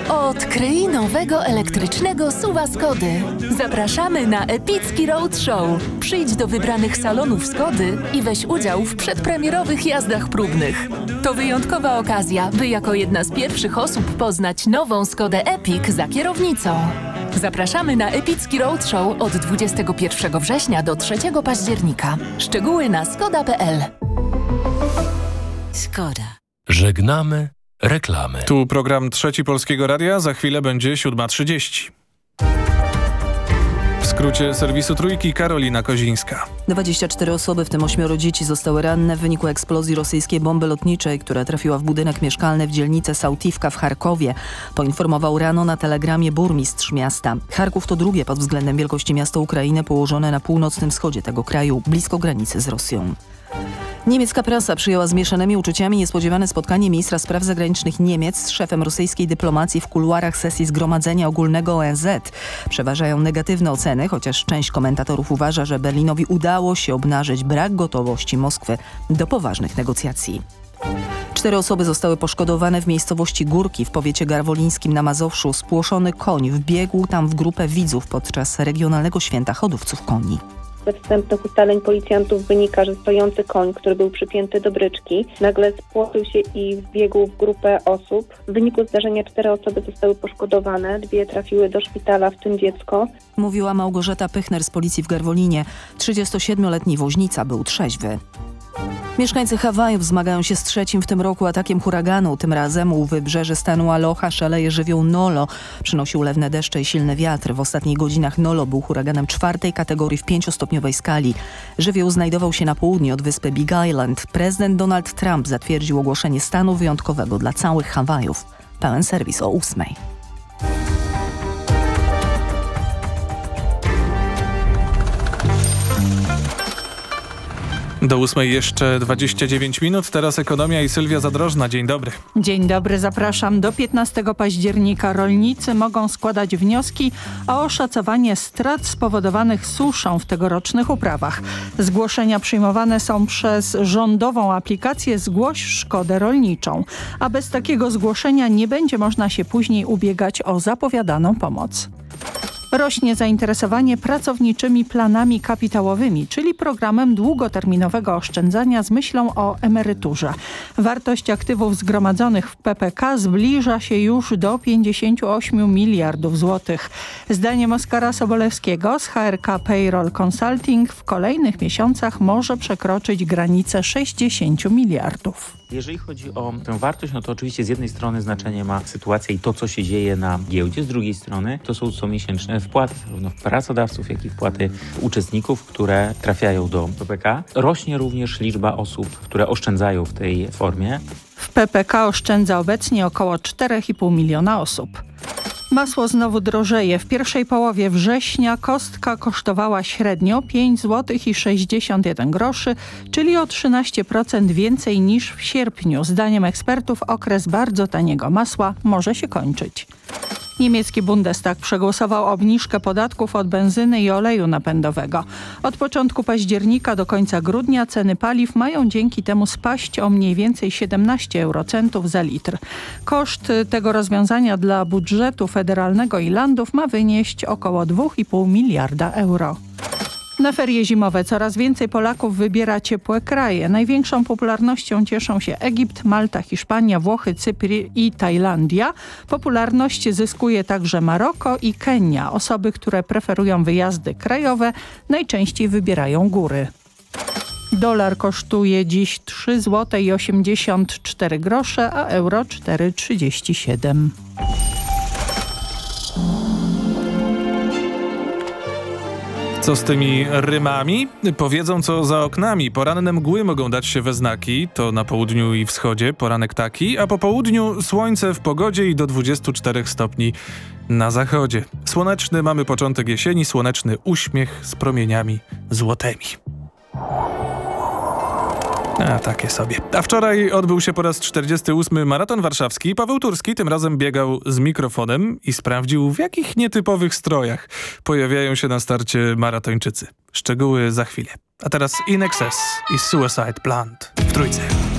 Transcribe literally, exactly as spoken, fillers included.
Odkryj nowego elektrycznego suwa Skody. Zapraszamy na epicki roadshow. Przyjdź do wybranych salonów Skody i weź udział w przedpremierowych jazdach próbnych. To wyjątkowa okazja, by jako jedna z pierwszych osób poznać nową Skodę Epic za kierownicą. Zapraszamy na epicki roadshow od dwudziestego pierwszego września do trzeciego października. Szczegóły na skoda kropka p l. Skoda. Żegnamy reklamy. Tu program Trzeci Polskiego Radia, za chwilę będzie siódma trzydzieści. W skrócie serwisu Trójki Karolina Kozińska. dwadzieścia cztery osoby, w tym ośmioro dzieci, zostały ranne w wyniku eksplozji rosyjskiej bomby lotniczej, która trafiła w budynek mieszkalny w dzielnicy Sautivka w Charkowie. Poinformował rano na telegramie burmistrz miasta. Charków to drugie pod względem wielkości miasto Ukrainy położone na północnym wschodzie tego kraju, blisko granicy z Rosją. Niemiecka prasa przyjęła z mieszanymi uczuciami niespodziewane spotkanie ministra spraw zagranicznych Niemiec z szefem rosyjskiej dyplomacji w kuluarach sesji Zgromadzenia Ogólnego O N Z. Przeważają negatywne oceny, chociaż część komentatorów uważa, że Berlinowi udało się obnażyć brak gotowości Moskwy do poważnych negocjacji. Cztery osoby zostały poszkodowane w miejscowości Górki w powiecie garwolińskim na Mazowszu. Spłoszony koń wbiegł tam w grupę widzów podczas regionalnego święta hodowców koni. Ze wstępnych ustaleń policjantów wynika, że stojący koń, który był przypięty do bryczki, nagle spłoszył się i wbiegł w grupę osób. W wyniku zdarzenia cztery osoby zostały poszkodowane, dwie trafiły do szpitala, w tym dziecko. Mówiła Małgorzata Pychner z policji w Garwolinie. trzydziestosiedmioletni woźnica był trzeźwy. Mieszkańcy Hawajów zmagają się z trzecim w tym roku atakiem huraganu. Tym razem u wybrzeży stanu Aloha szaleje żywioł Nolo. Przynosił lewne deszcze i silny wiatr. W ostatnich godzinach Nolo był huraganem czwartej kategorii w pięciostopniowej skali. Żywioł znajdował się na południe od wyspy Big Island. Prezydent Donald Trump zatwierdził ogłoszenie stanu wyjątkowego dla całych Hawajów. Pełen serwis o ósmej. Do ósmej jeszcze dwadzieścia dziewięć minut. Teraz ekonomia i Sylwia Zadrożna. Dzień dobry. Dzień dobry, zapraszam. Do piętnastego października rolnicy mogą składać wnioski o oszacowanie strat spowodowanych suszą w tegorocznych uprawach. Zgłoszenia przyjmowane są przez rządową aplikację Zgłoś szkodę rolniczą. A bez takiego zgłoszenia nie będzie można się później ubiegać o zapowiadaną pomoc. Rośnie zainteresowanie pracowniczymi planami kapitałowymi, czyli programem długoterminowego oszczędzania z myślą o emeryturze. Wartość aktywów zgromadzonych w P P K zbliża się już do pięćdziesięciu ośmiu miliardów złotych. Zdaniem Oskara Sobolewskiego z H R K Payroll Consulting w kolejnych miesiącach może przekroczyć granicę sześćdziesięciu miliardów. Jeżeli chodzi o tę wartość, no to oczywiście z jednej strony znaczenie ma sytuacja i to, co się dzieje na giełdzie, z drugiej strony to są comiesięczne wpłaty zarówno pracodawców, jak i wpłaty uczestników, które trafiają do P P K. Rośnie również liczba osób, które oszczędzają w tej formie. W P P K oszczędza obecnie około cztery i pół miliona osób. Masło znowu drożeje. W pierwszej połowie września kostka kosztowała średnio pięć złotych i sześćdziesiąt jeden groszy, czyli o trzynaście procent więcej niż w sierpniu. Zdaniem ekspertów okres bardzo taniego masła może się kończyć. Niemiecki Bundestag przegłosował obniżkę podatków od benzyny i oleju napędowego. Od początku października do końca grudnia ceny paliw mają dzięki temu spaść o mniej więcej siedemnaście eurocentów za litr. Koszt tego rozwiązania dla budżetu federalnego i landów ma wynieść około dwa i pół miliarda euro. Na ferie zimowe coraz więcej Polaków wybiera ciepłe kraje. Największą popularnością cieszą się Egipt, Malta, Hiszpania, Włochy, Cypr i Tajlandia. Popularność zyskuje także Maroko i Kenia. Osoby, które preferują wyjazdy krajowe, najczęściej wybierają góry. Dolar kosztuje dziś trzy złote i osiemdziesiąt cztery grosze, a euro cztery trzydzieści siedem. Co z tymi rymami? Powiedzą, co za oknami. Poranne mgły mogą dać się we znaki. To na południu i wschodzie poranek taki, a po południu słońce w pogodzie i do dwudziestu czterech stopni na zachodzie. Słoneczny mamy początek jesieni, słoneczny uśmiech z promieniami złotymi. A takie sobie. A wczoraj odbył się po raz czterdziesty ósmy maraton warszawski. Paweł Turski tym razem biegał z mikrofonem i sprawdził, w jakich nietypowych strojach pojawiają się na starcie maratończycy. Szczegóły za chwilę. A teraz In Excess i Suicide Plant w Trójce.